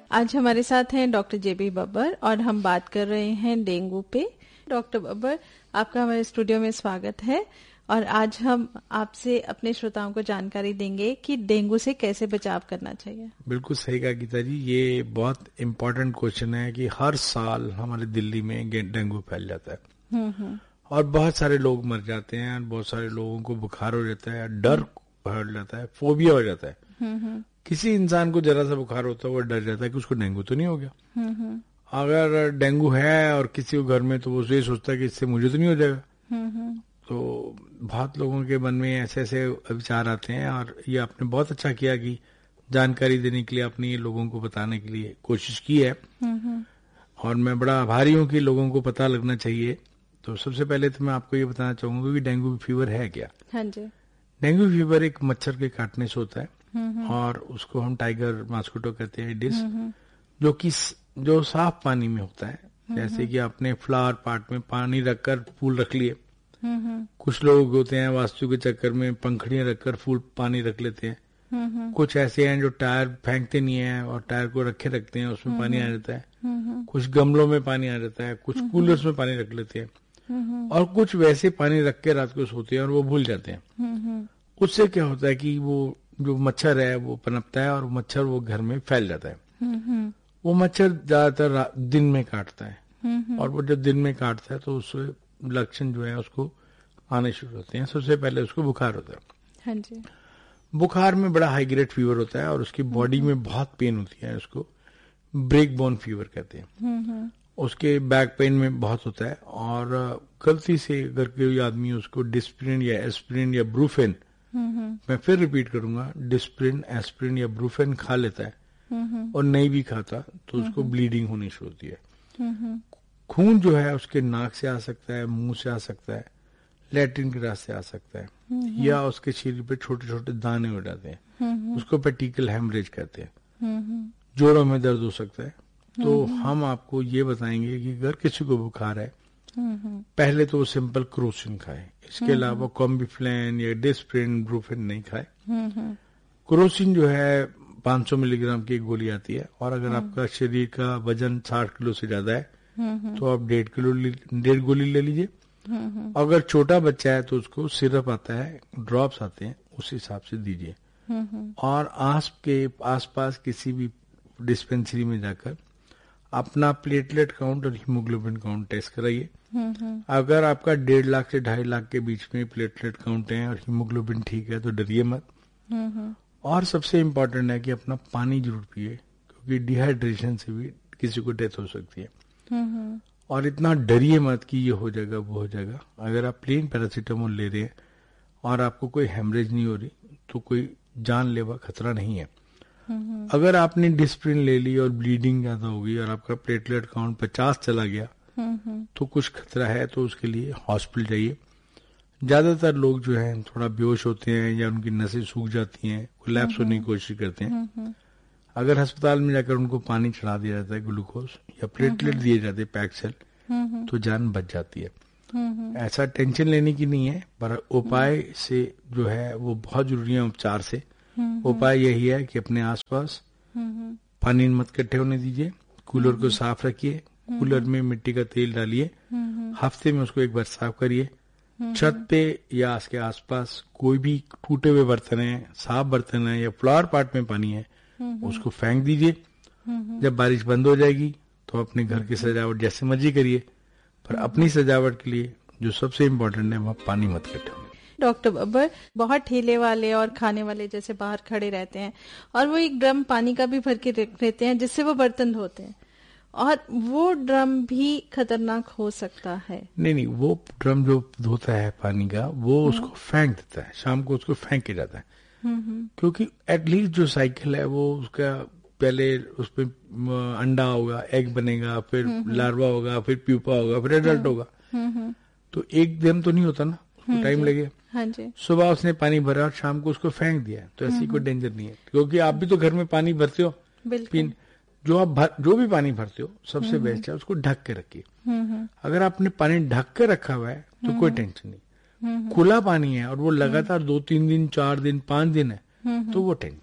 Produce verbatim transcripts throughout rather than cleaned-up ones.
आज हमारे साथ हैं डॉक्टर जेबी बब्बर और हम बात कर रहे हैं डेंगू पे। डॉक्टर बब्बर, आपका हमारे स्टूडियो में स्वागत है और आज हम आपसे अपने श्रोताओं को जानकारी देंगे कि डेंगू से कैसे बचाव करना चाहिए। बिल्कुल सही कहा गीता जी, ये बहुत इम्पोर्टेंट क्वेश्चन है कि हर साल हमारे दिल्ली में डेंगू फैल जाता है और बहुत सारे लोग मर जाते हैं, बहुत सारे लोगों को बुखार हो जाता है, डर बढ़ जाता है, फोबिया हो जाता है। किसी इंसान को जरा सा बुखार होता है वो डर जाता है कि उसको डेंगू तो नहीं हो गया। अगर डेंगू है और किसी को घर में, तो वो ये सोचता है कि इससे मुझे तो नहीं हो जाएगा। तो बहुत लोगों के मन में ऐसे ऐसे विचार आते हैं और ये आपने बहुत अच्छा किया कि जानकारी देने के लिए आपने ये लोगों को बताने के लिए कोशिश की है और मैं बड़ा आभारी हूँ कि लोगों को पता लगना चाहिए। तो सबसे पहले तो मैं आपको ये बताना चाहूंगा कि डेंगू फीवर है क्या। हाँ जी। डेंगू फीवर एक मच्छर के काटने से होता है और उसको हम टाइगर मॉस्किटो कहते हैं डिस, जो कि जो साफ पानी में होता है। जैसे कि आपने फ्लावर पॉट में पानी रखकर फूल रख लिए, कुछ लोग होते हैं वास्तु के चक्कर में पंखड़ियां रखकर फूल पानी रख लेते हैं। कुछ ऐसे हैं जो टायर फेंकते नहीं है और टायर को रखे रखते हैं, उसमें पानी आ जाता है। कुछ गमलों में पानी आ जाता है, कुछ कूलर्स में पानी रख लेते हैं और कुछ वैसे पानी रख के रात को सोते हैं और वो भूल जाते हैं। उससे क्या होता है कि वो जो मच्छर है वो पनपता है और मच्छर वो घर में फैल जाता है। वो मच्छर ज्यादातर दिन में काटता है और वो जब दिन में काटता है तो उससे लक्षण जो है उसको आने शुरू होते हैं। सबसे पहले उसको बुखार होता है। हाँ जी। बुखार में बड़ा हाई ग्रेड फीवर होता है और उसकी बॉडी में बहुत पेन होती है, उसको ब्रेक बोन फीवर कहते हैं। उसके बैक पेन में बहुत होता है और गलती से अगर कोई आदमी उसको डिस्प्रिन या एस्प्रिन या ब्रूफेन, मैं फिर रिपीट करूंगा, डिस्प्रिन एस्प्रिन या ब्रूफेन खा लेता है और नहीं भी खाता तो उसको ब्लीडिंग होनी शुरू होती है। खून जो है उसके नाक से आ सकता है, मुंह से आ सकता है, लैट्रिन के रास्ते आ सकता है या उसके शरीर पे छोटे छोटे दाने हो जाते हैं, उसको पेटिकल हेमरेज कहते हैं। जोड़ों में दर्द हो सकता है। तो हम आपको ये बताएंगे कि अगर किसी को बुखार है, पहले तो वो सिंपल क्रोसिन खाए, इसके अलावा कॉम्बिफ्लेन या डिस्प्रिन ब्रूफेन नहीं खाए। क्रोसिन जो है पाँच सौ मिलीग्राम की एक गोली आती है और अगर आपका शरीर का वजन साठ किलो से ज्यादा है तो आप डेढ़ किलो डेढ़ गोली ले लीजिए। अगर छोटा बच्चा है तो उसको सिरप आता है, ड्रॉप्स आते हैं, उस हिसाब से दीजिए। और आस के आसपास किसी भी डिस्पेंसरी में जाकर अपना प्लेटलेट काउंट और हीमोग्लोबिन काउंट टेस्ट कराइए। अगर आपका डेढ़ लाख से ढाई लाख के बीच में प्लेटलेट काउंट है और हीमोग्लोबिन ठीक है तो डरिए मत। और सबसे इम्पोर्टेंट है कि अपना पानी जरूर पिए, क्योंकि डिहाइड्रेशन से भी किसी को डेथ हो सकती है। और इतना डरिए मत कि ये हो जाएगा वो हो जाएगा। अगर आप प्लेन पैरासीटामोल ले रहे हैं और आपको कोई हेमरेज नहीं हो रही तो कोई जानलेवा खतरा नहीं है। अगर आपने डिस्प्रिन ले ली और ब्लीडिंग ज्यादा हो गई और आपका प्लेटलेट काउंट पचास चला गया तो कुछ खतरा है, तो उसके लिए हॉस्पिटल जाइए। ज्यादातर लोग जो हैं थोड़ा बेहोश होते हैं या उनकी नसें सूख जाती हैं, कोलैप्स होने की कोशिश करते हैं। अगर अस्पताल में जाकर उनको पानी चढ़ा दिया जाता है, ग्लूकोज या प्लेटलेट दिए जाते हैं पैक सेल, तो जान बच जाती है। ऐसा टेंशन लेने की नहीं है, पर उपाय से जो है वो बहुत जरूरी है। उपचार से उपाय यही है कि अपने आसपास पानी मत इकट्ठे होने दीजिए, कूलर को साफ रखिए, कूलर में मिट्टी का तेल डालिए, हफ्ते में उसको एक बार साफ करिए। छत पे या उसके आसपास कोई भी टूटे हुए बर्तन है, साफ बर्तन है या फ्लावर पॉट में पानी है, उसको फेंक दीजिए। जब बारिश बंद हो जाएगी तो अपने घर की सजावट जैसे मर्जी करिए, पर अपनी सजावट के लिए जो सबसे इम्पोर्टेंट है वह पानी मत इकट्ठे होने। डॉक्टर बब्बर, बहुत ठेले वाले और खाने वाले जैसे बाहर खड़े रहते हैं और वो एक ड्रम पानी का भी भर के रख लेते हैं जिससे वो बर्तन धोते हैं, और वो ड्रम भी खतरनाक हो सकता है। नहीं नहीं, वो ड्रम जो धोता है पानी का वो उसको फेंक देता है, शाम को उसको फेंक के जाता है। क्योंकि एटलीस्ट जो साइकिल है वो उसका पहले उसपे अंडा होगा, एग बनेगा, फिर लार्वा होगा, फिर प्यूपा होगा, फिर एडल्ट होगा। तो एक दिन तो नहीं होता ना, उसको टाइम लगेगा। हाँ जी। सुबह उसने पानी भरा और शाम को उसको फेंक दिया, तो ऐसी कोई डेंजर नहीं है। क्योंकि आप भी तो घर में पानी भरते हो, बिल्कुल। जो आप भर, जो भी पानी भरते हो सबसे बेस्ट है उसको ढक के रखिए। अगर आपने पानी ढक के रखा हुआ है तो कोई टेंशन नहीं। खुला पानी है और वो लगातार दो तीन दिन, चार दिन, पांच दिन है तो वो टेंशन है।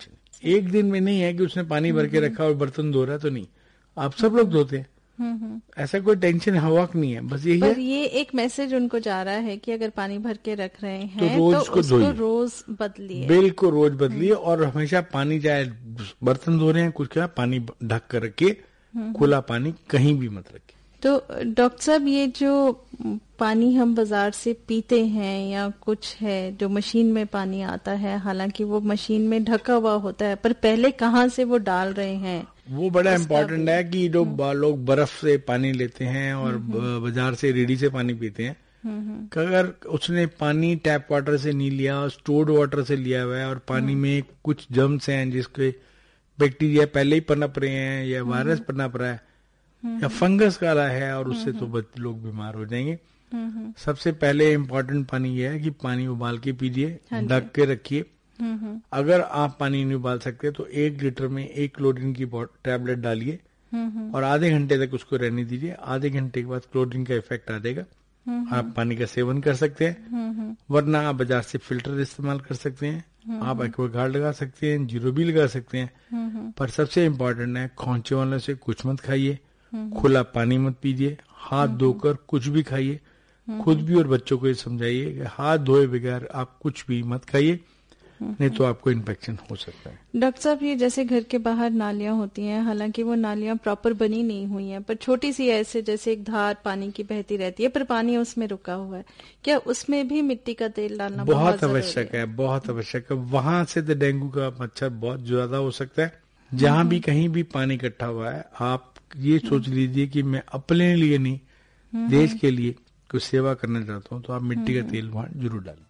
एक दिन में नहीं है कि उसने पानी भर के रखा और बर्तन धो रहा, तो नहीं, आप सब लोग धोते हैं, ऐसा कोई टेंशन हवाक नहीं है, बस यही पर है। ये एक मैसेज उनको जा रहा है कि अगर पानी भर के रख रहे हैं तो रोज तो उसको उसको धोइए। रोज बदलिए, बिल्कुल रोज बदलिए, और हमेशा पानी, चाहे बर्तन धो रहे हैं कुछ क्या, पानी ढक कर रखिए, खुला पानी कहीं भी मत रखिए। तो डॉक्टर साहब, ये जो पानी हम बाजार से पीते हैं या कुछ है जो मशीन में पानी आता है, हालांकि वो मशीन में ढका हुआ होता है, पर पहले कहाँ से वो डाल रहे हैं, वो बड़ा इम्पोर्टेंट है कि जो लोग बर्फ से पानी लेते हैं और बाजार से रेडी से पानी पीते हैं, अगर उसने पानी टैप वाटर से नहीं लिया, स्टोर्ड वाटर से लिया हुआ है, और पानी में कुछ जर्म्स हैं जिसके बैक्टीरिया पहले ही पनप रहे हैं, या वायरस पनप रहा है, या फंगस का रहा है, और उससे तो लोग बीमार हो जाएंगे। सबसे पहले इम्पोर्टेंट पानी यह है कि पानी उबाल के पीजिए, ढक के रखिए। अगर आप पानी नहीं उबाल सकते तो एक लीटर में एक क्लोरीन की टैबलेट डालिए और आधे घंटे तक उसको रहने दीजिए। आधे घंटे के बाद क्लोरीन का इफेक्ट आ जाएगा, आप पानी का सेवन कर सकते हैं। वरना आप बाजार से फिल्टर इस्तेमाल कर सकते हैं, आप एक्वागार्ड लगा सकते हैं, जीरो भी लगा सकते हैं। पर सबसे इम्पोर्टेंट है, खोंचे वाले से कुछ मत खाइए, खुला पानी मत पीजिए, हाथ धोकर कुछ भी खाइए। खुद भी और बच्चों को ये समझाइए कि हाथ धोए बगैर आप कुछ भी मत खाइए, नहीं तो आपको इन्फेक्शन हो सकता है। डॉक्टर साहब, ये जैसे घर के बाहर नालियां होती हैं, हालांकि वो नालियां प्रॉपर बनी नहीं हुई हैं, पर छोटी सी ऐसे जैसे एक धार पानी की बहती रहती है, पर पानी उसमें रुका हुआ है, क्या उसमें भी मिट्टी का तेल डालना बहुत, बहुत आवश्यक है? बहुत आवश्यक है। वहां से तो डेंगू का मच्छर बहुत ज्यादा हो सकता है। जहां भी कहीं भी पानी इकट्ठा हुआ है, आप ये सोच लीजिए कि मैं अपने लिए नहीं, देश के लिए कुछ सेवा करना चाहता हूँ, तो आप मिट्टी का तेल वहां जरूर डालें।